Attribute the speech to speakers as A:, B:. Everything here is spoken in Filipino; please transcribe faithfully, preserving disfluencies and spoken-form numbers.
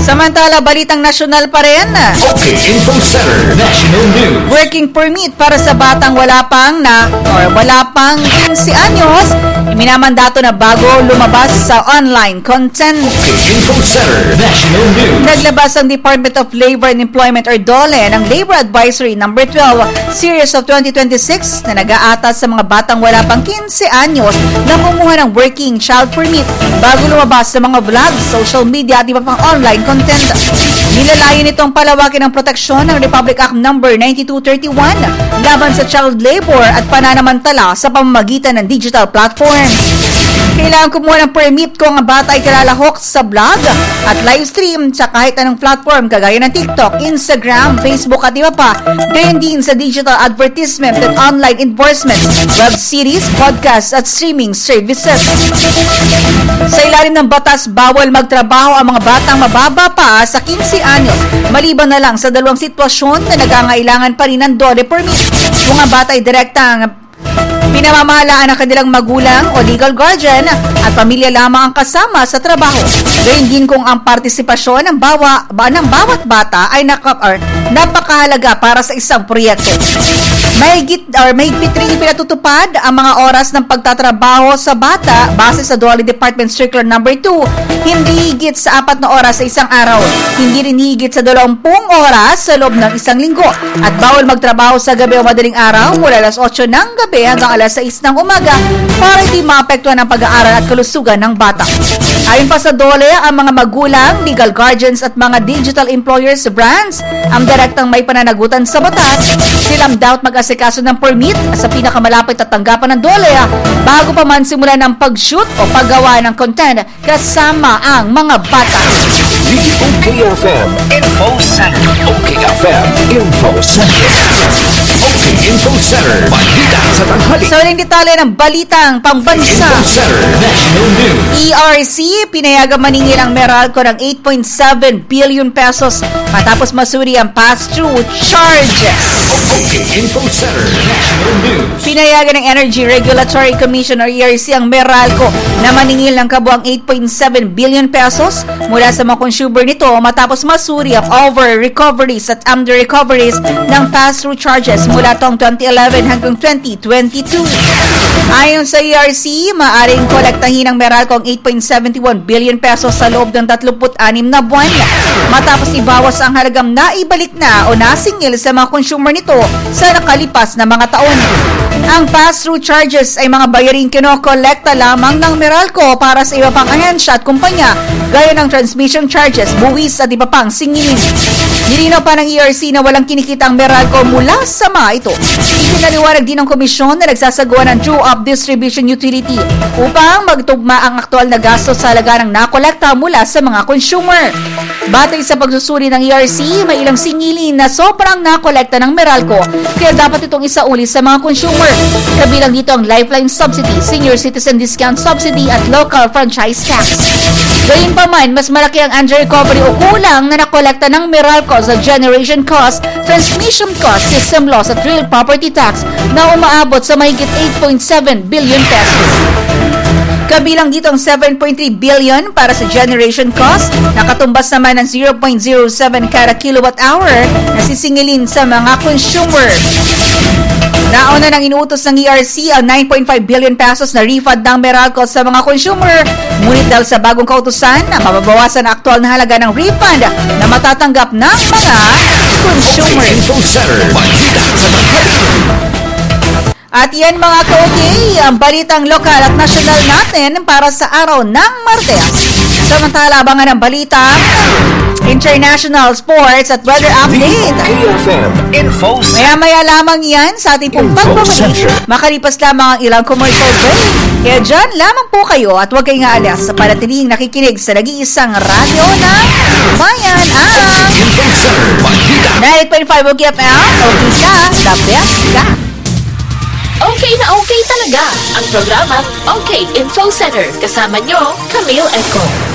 A: Samantala, balitang nasyonal pa rin.
B: Okay, Info Center, National News.
A: Working permit para sa batang wala pang na or wala pang fifteen anyos, minamandato na bago lumabas sa online content.
B: Okay, Info Center, National News.
A: Naglabas ang Department of Labor and Employment or DOLE ng Labor Advisory number twelve Series of twenty twenty-six na nag-aatas sa mga batang wala pang fifteen anyos na kumuha ng working child permit bago lumabas sa mga vlog, social media at iba pang online content. Nilalayo nitong palawakin ang proteksyon ng Republic Act number ninety-two thirty-one laban sa child labor at pananamantala sa pamamagitan ng digital platform. Kailangan kumuha ng permit kung ang bata ay kalalahok sa vlog at live stream sa kahit anong platform kagaya ng TikTok, Instagram, Facebook at iba pa. Gayon din sa digital advertisement at online enforcement, web series, podcast at streaming services. Sa ilalim ng batas, bawal magtrabaho ang mga batang mababa pa sa fifteen anyos, maliban na lang sa dalawang sitwasyon na nagangailangan pa rin ng DOLE permit. Kung ang bata ay direktang pinamamahalaan ng kanilang magulang o legal guardian at pamilya lamang ang kasama sa trabaho. Gayun din kung ang partisipasyon ng, bawa, ba, ng bawat bata ay naka, or, napakahalaga para sa isang proyekto. Mahigit or mahigpit rin pinatutupad ang mga oras ng pagtatrabaho sa bata base sa DOLE Department Circular number two. Hindi higit sa apat na oras sa isang araw. Hindi rin higit sa dalawampung oras sa loob ng isang linggo. At bawal magtrabaho sa gabi o madaling araw mula alas otso ng gabi hanggang alas sais ng umaga para hindi maapektuhan ang pag-aaral at kalusugan ng bata. Ayon pa sa DOLE, ang mga magulang, legal guardians at mga digital employers brands ang direktang may pananagutan sa batas. Silang dapat mag-asikaso ng permit sa pinakamalapit at tanggapan ng DOLE bago pa man simulan ng pag-shoot o paggawa ng content kasama ang mga bata.
B: O K F M Info Center. O K F M Info Center. O K Info Center. Balita sa tanghali.
A: Sa uling detalye ng balitang pambansa.
B: Info Center National News.
A: E R C pinayagan maningil ang Meralco ng eight point seven billion pesos matapos masuri ang pass-through charges.
B: O K Info Center National News.
A: Pinayagan ng Energy Regulatory Commission or E R C ang Meralco na maningil ng kabuang eight point seven billion pesos mula sa mga consumer nito matapos masuri ang over-recoveries at under-recoveries ng pass-through charges mula taong twenty eleven hanggang twenty twenty-two. Ayon sa E R C, maaring kolektahin ng Meralco ang eight point seven one billion pesos sa loob ng thirty-six na buwan matapos ibawas ang halagang naibalik na o nasingil sa mga consumer nito sa nakalipas na mga taon. Ang pass-through charges ay mga bayaring kinokolekta lamang ng Meralco para sa iba pang ahensya at kumpanya gaya ng transmission charges, buwis at iba pang singilin. Nilinaw pa ng E R C na walang kinikita ang Meralco mula sa mga ito. Ipinaliwanag din ng komisyon na nagsasagawa ng true-up distribution utility upang magtugma ang aktual na gasto sa halaga ng nakolekta mula sa mga consumer. Batay sa pagsusuri ng E R C, may ilang singilin na sobrang nakolekta ng Meralco kaya dapat itong isauli sa mga consumer. Kabilang dito ang Lifeline Subsidy, Senior Citizen Discount Subsidy at Local Franchise Tax. Gayunpaman, mas malaki ang under-recovery o kulang na nakolekta ng Meralco sa generation cost, transmission cost, system loss at real property tax na umaabot sa mahigit eight point seven billion pesos. Kabilang dito ang seven point three billion para sa generation cost, nakatumbas naman ng zero point zero seven kada kilowatt hour na sisingilin sa mga consumer. Nauna nang inuutos ng E R C ang nine point five billion pesos na refund ng Meralco sa mga consumer. Ngunit dahil sa bagong kautusan, mababawasan ang aktual na halaga ng refund na matatanggap ng mga consumer.
B: Info Center. Balita sa tanghali.
A: At yan mga ka-okay, ang balitang lokal at nasyonal natin para sa araw ng Martes. Samantala, abangan ang balita, international sports at weather update.
B: O K F M Info Center.
A: Maya-maya lamang yan sa ating pong pagbabalik. Makalipas lamang ang ilang commercial break. Kaya dyan lamang po kayo at huwag kayong aalas sa panatiling nakikinig sa nag-iisang radyo ng Bayan ang
B: Info Center. Balita.
A: ninety point five O K F M. Okay ka, the best ka.
C: Okay na okay talaga ang programa Okay Info Center. Kasama nyo, Camille Eco.